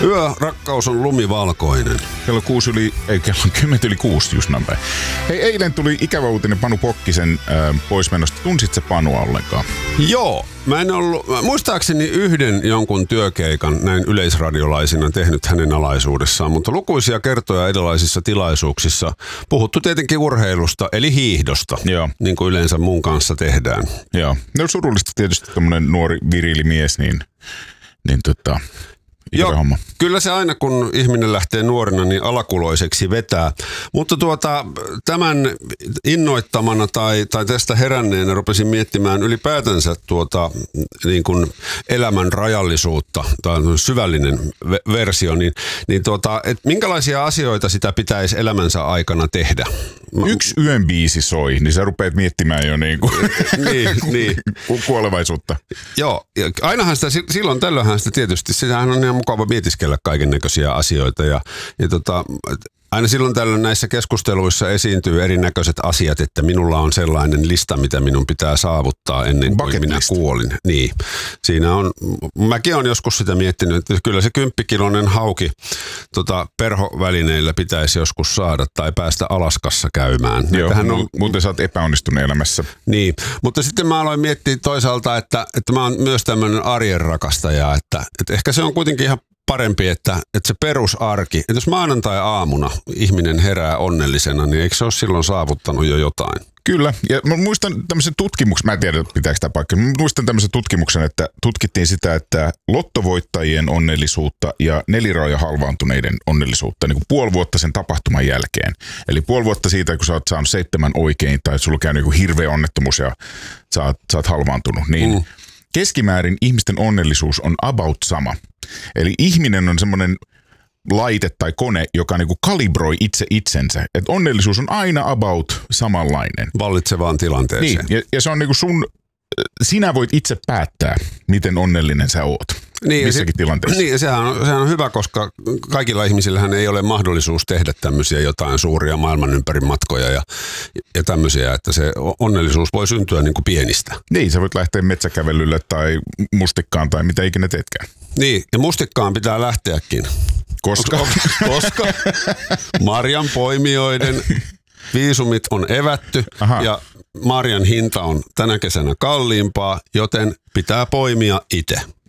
Rakkaus on lumivalkoinen. Kello 10:06 just näin päin. Hei, eilen tuli ikävä uutinen Panu Pokkisen poismenosta. Tunsit sä Panua ollenkaan? Joo. Mä en ollut, muistaakseni yhden jonkun työkeikan näin yleisradiolaisina tehnyt hänen alaisuudessaan, mutta lukuisia kertoja erilaisissa tilaisuuksissa puhuttu tietenkin urheilusta, eli hiihdosta, Joo. niin kuin yleensä mun kanssa tehdään. Joo. No surullista tietysti tommonen nuori viriili mies, niin Joo, homma. Kyllä se aina kun ihminen lähtee nuorena niin alakuloiseksi vetää, mutta tämän innoittamana tai tästä heränneenä rupesin miettimään ylipäätänsä niin kuin elämän rajallisuutta, tai syvällinen versio, niin että minkälaisia asioita sitä pitäisi elämänsä aikana tehdä? Yksi yön biisi soi, niin sä rupeat miettimään jo niin kuolevaisuutta. Joo, ja ainahan sitä, silloin tällöinhän sitä tietysti, sitähän on ihan mukava mietiskellä kaiken näköisiä asioita ja aina silloin tällöin näissä keskusteluissa esiintyy erinäköiset asiat, että minulla on sellainen lista, mitä minun pitää saavuttaa ennen kuin minä kuolin. Niin, siinä on, mäkin olen joskus sitä miettinyt, että kyllä se 10-kiloinen hauki perhovälineillä pitäisi joskus saada tai päästä Alaskassa käymään. Joo, muuten sä oot epäonnistunut elämässä. Niin, mutta sitten mä aloin miettiä toisaalta, että mä oon myös tämmöinen arjen rakastaja, että ehkä se on kuitenkin ihan parempi, että se perusarki, että jos maanantai-aamuna ihminen herää onnellisena, niin eikö se ole silloin saavuttanut jo jotain? Kyllä, ja mä muistan tämmöisen tutkimuksen, mä en tiedä pitääkö tämä paikka, mä muistan tämmöisen tutkimuksen, että tutkittiin sitä, että lottovoittajien onnellisuutta ja neliraaja halvaantuneiden onnellisuutta niin kuin puoli vuotta sen tapahtuman jälkeen. Eli puoli vuotta siitä, kun sä oot saanut 7 oikein tai sulla on käynyt joku hirveä onnettomuus ja sä oot halvaantunut, niin keskimäärin ihmisten onnellisuus on about sama. Eli ihminen on semmoinen laite tai kone, joka niinku kalibroi itsensä. Että onnellisuus on aina about samanlainen. Vallitsevaan tilanteeseen. Niin, ja se on niinku sinä voit itse päättää, miten onnellinen sä oot. Niin, missäkin tilanteessa. Niin, sehän on hyvä, koska kaikilla ihmisillähän ei ole mahdollisuus tehdä tämmöisiä jotain suuria maailman ympäri matkoja ja tämmöisiä, että se onnellisuus voi syntyä niin kuin pienistä. Niin, sä voit lähteä metsäkävelylle tai mustikkaan tai mitä ikinä teetkään. Niin, ja mustikkaan pitää lähteäkin. Koska? Koska marjan poimijoiden viisumit on evätty. Aha. Ja marjan hinta on tänä kesänä kalliimpaa, joten pitää poimia itse.